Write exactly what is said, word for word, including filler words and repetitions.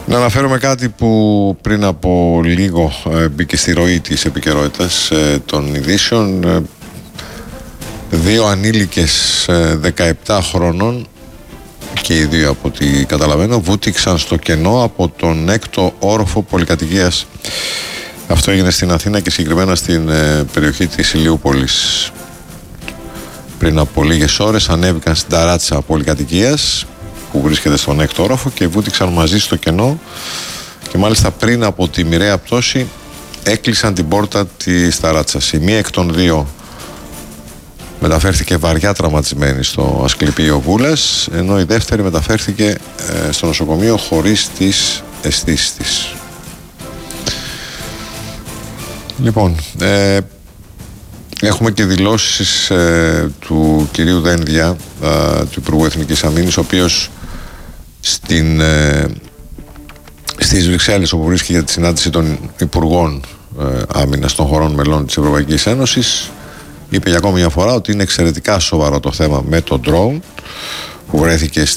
Να αναφέρουμε κάτι που πριν από λίγο ε, μπήκε στη ροή της επικαιρότητας ε, των ειδήσεων. Ε, δύο ανήλικες ε, δεκαεπτά χρονών και οι δύο από ό,τι καταλαβαίνω βούτυξαν στο κενό από τον έκτο όροφο πολυκατοικίας. Αυτό έγινε στην Αθήνα και συγκεκριμένα στην ε, περιοχή της Ηλιούπολης. Πριν από λίγες ώρες ανέβηκαν στην ταράτσα πολυκατοικίας που βρίσκεται στον έκτο όροφο και βούτυξαν μαζί στο κενό, και μάλιστα πριν από τη μοιραία πτώση έκλεισαν την πόρτα της ταράτσας. Η μία εκ των δύο μεταφέρθηκε βαριά τραυματισμένη στο Ασκληπείο Βούλας, ενώ η δεύτερη μεταφέρθηκε ε, στο νοσοκομείο χωρίς τις αισθήσεις της. Λοιπόν, ε, έχουμε και δηλώσεις ε, του κυρίου Δένδια, ε, του Υπουργού Εθνικής Αμήνης, ο οποίος στην, ε, στις Βρυξέλλες, όπου βρίσκεται για τη συνάντηση των Υπουργών ε, Άμυνας των χωρών μελών της Ευρωπαϊκής Ένωσης, είπε για ακόμη μια φορά ότι είναι εξαιρετικά σοβαρό το θέμα με το drone που βρέθηκε